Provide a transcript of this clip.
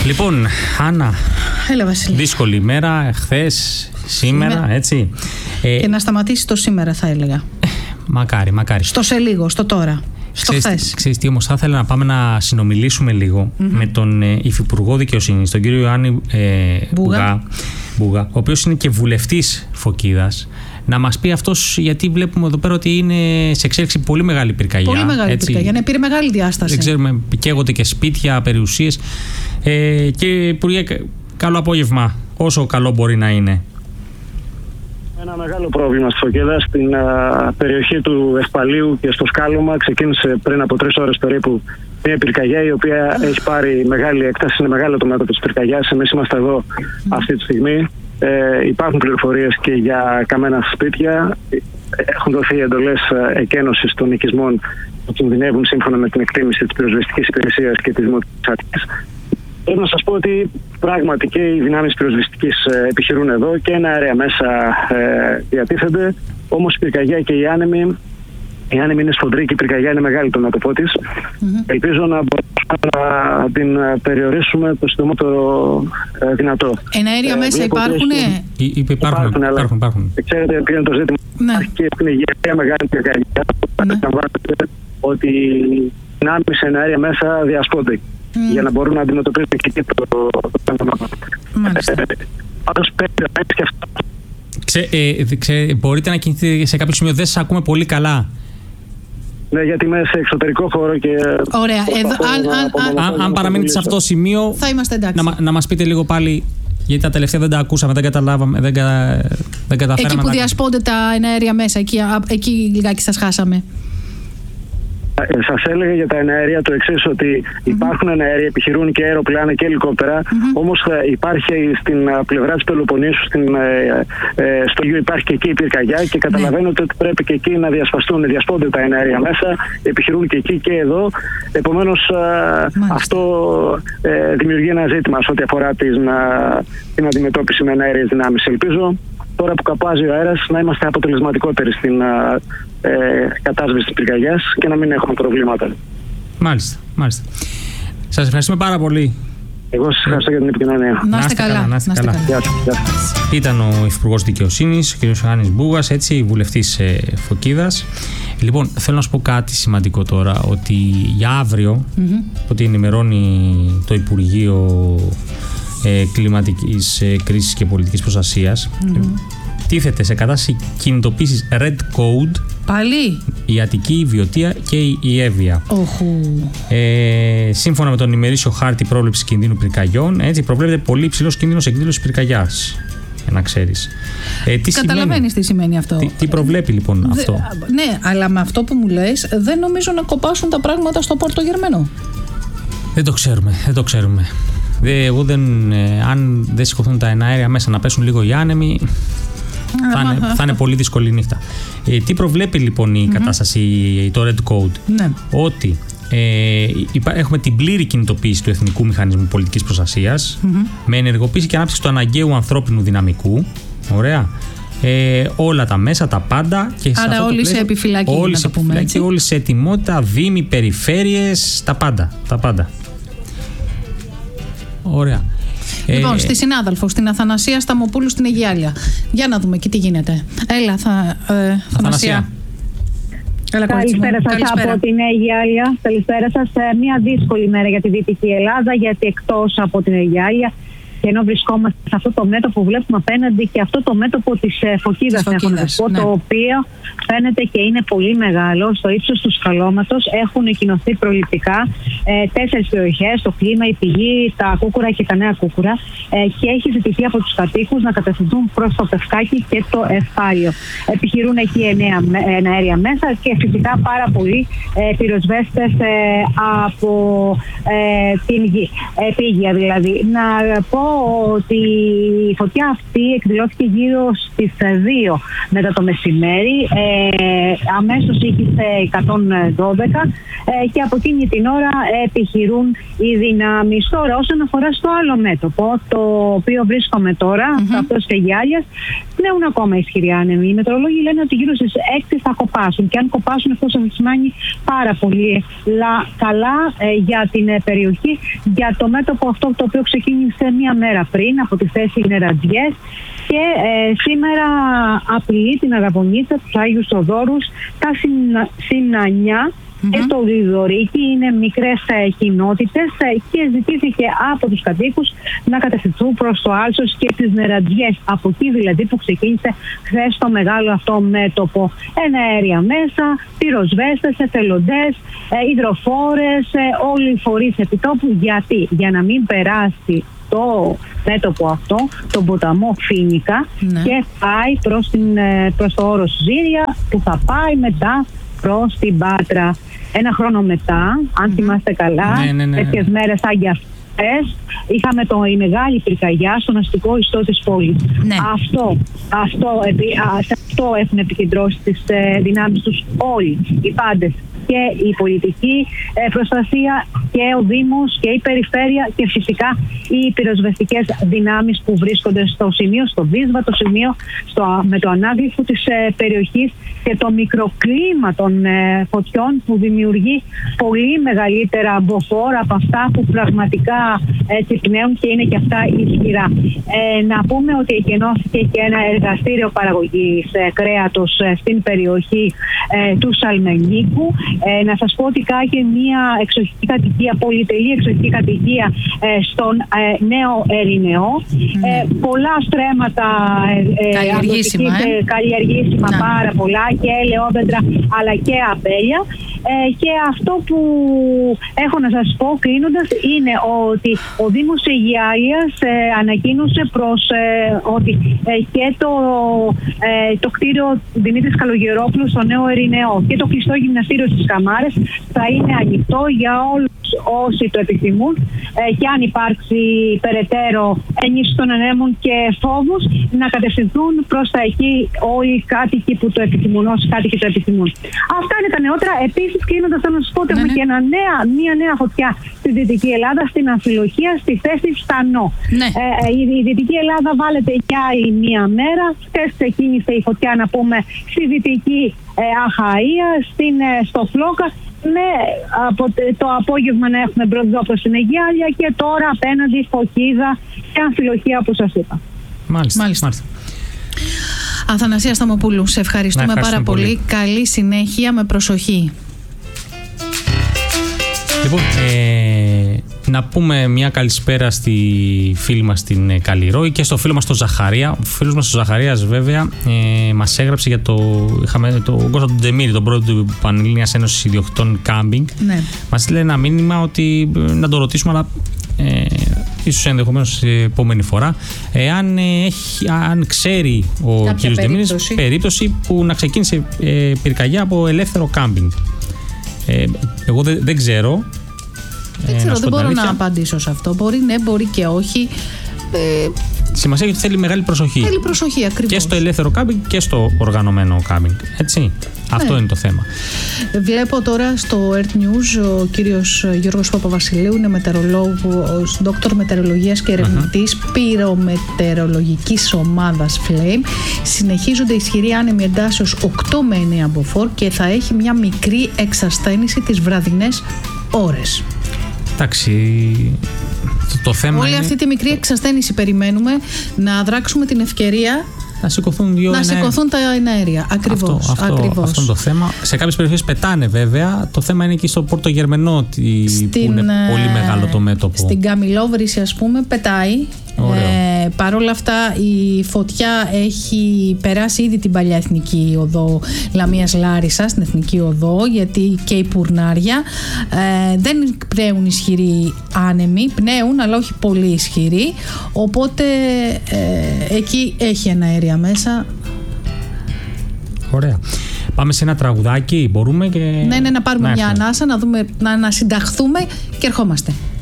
Λοιπόν, Άννα, έλα, Βασίλη. Δύσκολη ημέρα, χθες, σήμερα, έτσι. Και να σταματήσει το σήμερα, θα έλεγα. Μακάρι. Στο σε λίγο, στο τώρα. Στο χθες. Ξέρεις τι, όμως θα ήθελα να πάμε να συνομιλήσουμε λίγο με τον Υφυπουργό Δικαιοσύνης, τον κύριο Ιωάννη Μπουγά, ο οποίος είναι και βουλευτής Φωκίδας. Να μας πει αυτός, γιατί βλέπουμε εδώ πέρα ότι είναι σε εξέλιξη πολύ μεγάλη πυρκαγιά. Πολύ μεγάλη πυρκαγιά, ναι, πήρε μεγάλη διάσταση. Δεν ξέρουμε, καίγονται και σπίτια, περιουσίες. Και Υπουργέ, καλό απόγευμα, όσο καλό μπορεί να είναι. Ένα μεγάλο πρόβλημα στη Φωκίδα, στην περιοχή του Ευπαλίου και στο σκάλωμα. Ξεκίνησε πριν από 3 ώρες περίπου μια πυρκαγιά, η οποία έχει πάρει μεγάλη έκταση. Είναι μεγάλο το μέτωπο της πυρκαγιάς. Εμείς είμαστε εδώ αυτή τη στιγμή. Υπάρχουν πληροφορίες και για καμένα σπίτια. Έχουν δοθεί εντολές εκένωσης των οικισμών που κινδυνεύουν σύμφωνα με την εκτίμηση της πυροσβεστικής υπηρεσίας και της Δημοτικής Αρχής. Πρέπει να σας πω ότι πράγματι και οι δυνάμεις πυροσβεστικής επιχειρούν εδώ και ένα αέρια μέσα διατίθενται. Όμως η πυρκαγιά και η άνεμη είναι σφοδρή και η πυρκαγιά είναι μεγάλη το μέτωπό της. Ελπίζω να μπορέσουμε να την περιορίσουμε το συντομότερο δυνατό. Εναέρια μέσα υπάρχουν? Υπάρχουν. Ξέρετε ποιο είναι το ζήτημα? Υπάρχει και στην Αιγαία μεγάλη πυρκαγιά. Καταλαβαίνετε ότι οι δυνάμεις εναέρια μέσα διασπώνται για να μπορούν να αντιμετωπίσουν και εκεί το θέμα. Πάντως πρέπει να έχει και αυτό. Μπορείτε να κινηθείτε σε κάποιο σημείο? Δεν σας ακούμε πολύ καλά. Ναι, γιατί είμαι σε εξωτερικό χώρο και... Ωραία. Αν παραμείνετε σε αυτό το σημείο, θα είμαστε εντάξει. Να μας πείτε λίγο πάλι, γιατί τα τελευταία δεν τα ακούσαμε, δεν καταλάβαμε, δεν καταφέραμε. Εκεί που διασπώνται τα εναέρια μέσα, εκεί λιγάκι σας χάσαμε. Σας έλεγα για τα εναέρια το εξής, ότι υπάρχουν εναέρια, επιχειρούν και αεροπλάνα και ελικόπτερα, όμως υπάρχει στην πλευρά της Πελοποννήσου, στο Γιου υπάρχει και εκεί η πυρκαγιά και καταλαβαίνετε ότι πρέπει και εκεί να διασπώνται τα εναέρια μέσα, επιχειρούν και εκεί και εδώ. Επομένως αυτό δημιουργεί ένα ζήτημα σε ό,τι αφορά την αντιμετώπιση με εναέριες δυνάμεις. Ελπίζω τώρα που καπάζει ο αέρας να είμαστε αποτελεσματικότεροι στην κατάσβεση της πυρκαγιάς και να μην έχουμε προβλήματα. Μάλιστα. Σας ευχαριστούμε πάρα πολύ. Εγώ σας ευχαριστώ για την επικοινωνία. Να είστε καλά. Γεια σας. Ήταν ο Υφυπουργός Δικαιοσύνης, ο κ. Ιωάννης Μπουγάς, βουλευτής Φωκίδας. Λοιπόν, θέλω να σου πω κάτι σημαντικό τώρα, ότι για αύριο, ότι ενημερώνει το Υπουργείο Κλιματικής Κρίσης και Πολιτικής Προστασίας, τίθεται σε κατάσταση κινητοποίησης Red Code πάλι η Αττική, η Βιωτία και η Εύβοια. Σύμφωνα με τον ημερήσιο χάρτη πρόβλεψης κινδύνου πυρκαγιών, προβλέπεται πολύ υψηλός κίνδυνος εκδήλωσης πυρκαγιάς. Να ξέρεις. Καταλαβαίνεις τι σημαίνει αυτό. Τι προβλέπει λοιπόν αυτό? Ναι, αλλά με αυτό που μου λες, δεν νομίζω να κοπάσουν τα πράγματα στο Πορτογερμανό. Δεν το ξέρουμε. Αν δεν σηκωθούν τα εναέρια μέσα, να πέσουν λίγο οι άνεμοι, θα είναι πολύ δύσκολη νύχτα. Τι προβλέπει λοιπόν η κατάσταση, το Red Code? Ναι. Ότι έχουμε την πλήρη κινητοποίηση του Εθνικού Μηχανισμού Πολιτικής Προστασίας, με ενεργοποίηση και ανάπτυξη του αναγκαίου ανθρώπινου δυναμικού. Ωραία. Όλα τα μέσα, τα πάντα. Και άρα όλοι σε επιφυλακή, όλοι σε επιφυλακή, όλοι σε ετοιμότητα, δήμοι, περιφέρειες, τα πάντα. Ωραία. Λοιπόν, στη συνάδελφο, στην Αθανασία Σταμοπούλου στην Αιγιάλια. Για να δούμε και τι γίνεται. Έλα, Αθανασία. Καλησπέρα σας από την Αιγιάλια. Καλησπέρα σας. Μια δύσκολη μέρα για τη Δυτική Ελλάδα, γιατί εκτός από την Αιγιάλια, και ενώ βρισκόμαστε σε αυτό το μέτωπο, βλέπουμε απέναντι και αυτό το μέτωπο της Φωκίδας, το οποίο φαίνεται και είναι πολύ μεγάλο. Στο ύψος του σκαλώματος έχουν εικοινωθεί προληπτικά 4 περιοχές, το Κλίμα, η Πηγή, τα Κούκουρα και τα Νέα Κούκουρα, και έχει ζητηθεί από τους κατοίκους να κατευθυνθούν προς το Πευκάκι και το Ευπάλιο. Επιχειρούν εκεί εναέρια μέσα και φυσικά πάρα πολλοί πυροσβέστες από την γη, επίγεια δηλαδή. Να πω ότι η φωτιά αυτή εκδηλώθηκε γύρω στις 2 μετά το μεσημέρι. Αμέσως ήχησε 112 και από εκείνη την ώρα επιχειρούν οι δυνάμεις. Τώρα, όσον αφορά στο άλλο μέτωπο, το οποίο βρίσκομαι τώρα, αυτός και Αιγιάλιας, πνέουν ακόμα ισχυροί άνεμοι. Οι μετεωρολόγοι λένε ότι γύρω στις 6 θα κοπάσουν. Και αν κοπάσουν, αυτό θα σημαίνει πάρα πολύ καλά για την περιοχή, για το μέτωπο αυτό το οποίο ξεκίνησε μία μέρα πριν από τη θέση Νερατζιές και σήμερα απειλεί την Αραβωνίτσα, τους Άγιους Οδόρους, τα Συνανιά και το Γρηγορίκι. Είναι μικρές κοινότητες και ζητήθηκε από τους κατοίκους να κατευθυνθούν προς το Άλσος και τις Νερατζιές, από εκεί δηλαδή που ξεκίνησε χθες το μεγάλο αυτό μέτωπο. Εναέρια μέσα, πυροσβέστες, εθελοντές, υδροφόρες, όλοι οι φορείς επιτόπου. Γιατί? Για να μην περάσει το μέτωπο αυτό, τον ποταμό Φίνικα, και πάει προς το όρος Ζήρια, που θα πάει μετά προς την Πάτρα. Ένα χρόνο μετά, αν θυμάστε καλά, τέτοιες μέρες σαν για αυτές, είχαμε η μεγάλη πυρκαγιά στον αστικό ιστό της πόλης. Αυτό έχουν επικεντρώσει τις δυνάμεις τους όλοι οι πάντες, και η πολιτική προστασία και ο Δήμος και η περιφέρεια και φυσικά οι πυροσβεστικές δυνάμεις που βρίσκονται στο σημείο, στο βίσβατο σημείο, με το ανάγλυφο της περιοχής και το μικροκλίμα των φωτιών που δημιουργεί πολύ μεγαλύτερα μποφόρ από αυτά που πραγματικά πνέουν και είναι και αυτά ισχυρά. Να πούμε ότι εγκαινώθηκε και ένα εργαστήριο παραγωγής κρέατος στην περιοχή του Σαλμενίκου. Να σας πω ότι κάγει μια εξοχική κατοικία, πολυτελή εξοχική κατοικία στον Νέο Ερηνεό. Πολλά στρέμματα καλλιεργήσιμα πάρα πολλά, και ελαιόδεντρα αλλά και αμπέλια. Και αυτό που έχω να σας πω κλείνοντας είναι ότι ο Δήμος Αιγιάλιας ανακοίνωσε ότι και το κτίριο Δημήτρης Καλογερόπουλου στο Νέο Ερηνεό και το κλειστό γυμναστήριο στις Καμάρες θα είναι ανοιχτό για όλους όσοι το επιθυμούν, και αν υπάρξει περαιτέρω ενίσχυση των ανέμων και φόβους, να κατευθυνθούν προς τα εκεί όλοι οι κάτοικοι που το επιθυμούν, όσοι κάτοικοι το επιθυμούν. Αυτά είναι τα νεότερα. Επίσης, κλείνοντας, θέλω να σας πω ότι έχουμε και μια νέα φωτιά στη Δυτική Ελλάδα, στην Αμφιλοχία, στη θέση Στανό. Η Δυτική Ελλάδα βάλετε για άλλη μία μέρα. Χθες ξεκίνησε η φωτιά, να πούμε, στη Δυτική Αχαΐα, στο Φλόκα, από το απόγευμα να έχουμε Μπροντζόπλο στην Αιγιάλια και τώρα απέναντι Φωκίδα και Αμφιλοχία, όπως σας είπα. Μάλιστα. Αθανασία Σταμοπούλου, σε ευχαριστούμε πάρα πολύ. Καλή συνέχεια, με προσοχή. Λοιπόν, να πούμε μια καλησπέρα στη φίλη μας την Καλλιρόη και στο φίλο μας τον Ζαχαρία. Ο φίλος μας ο Ζαχαρίας, βέβαια, μας έγραψε για είχαμε τον Κώστα τον Τζεμίλη, τον πρόεδρο του Πανελλήνιας Ένωσης Ιδιοκτών Κάμπινγκ. Μας στείλε ένα μήνυμα ότι να το ρωτήσουμε, αλλά ίσως ενδεχομένως επόμενη φορά, αν ξέρει ο κ. Τζεμίλης περίπτωση που να ξεκίνησε πυρκαγιά από ελεύθερο κάμπινγκ. Εγώ δεν ξέρω. Δεν μπορώ να απαντήσω σε αυτό. Μπορεί ναι, μπορεί και όχι. Σημασία έχει ότι θέλει μεγάλη προσοχή. Θέλει προσοχή, ακριβώς. Και στο ελεύθερο κάμπινγκ και στο οργανωμένο κάμπινγκ. Έτσι. Αυτό είναι το θέμα. Βλέπω τώρα στο Earth News ο κύριος Γιώργος Παπαβασιλείου είναι μετεωρολόγος, δόκτωρ μετεωρολογίας και ερευνητής πυρομετεωρολογικής ομάδας Flame. Συνεχίζονται ισχυροί άνεμοι εντάσσεως 8 με 9 μποφόρ και θα έχει μια μικρή εξασθένηση τις βραδινές ώρες. Εντάξει, το θέμα όλη αυτή τη μικρή εξασθένηση περιμένουμε να δράξουμε την ευκαιρία να σηκωθούν τα εναέρια. Ακριβώς. Αυτό είναι το θέμα. Σε κάποιες περιοχές πετάνε, βέβαια. Το θέμα είναι εκεί στο Πόρτο Γερμενό που είναι πολύ μεγάλο το μέτωπο. Στην Καμιλόβρηση, ας πούμε, πετάει. Παρ' όλα αυτά η φωτιά έχει περάσει ήδη την παλιά εθνική οδό Λαμίας Λάρισα, στην εθνική οδό, γιατί και η Πουρνάρια δεν πνέουν ισχυροί άνεμοι, πνέουν αλλά όχι πολύ ισχυροί, οπότε εκεί έχει ένα αέρια μέσα. Ωραία. Πάμε σε ένα τραγουδάκι, μπορούμε και... Ναι, να πάρουμε μια ανάσα, να ανασυνταχθούμε και ερχόμαστε.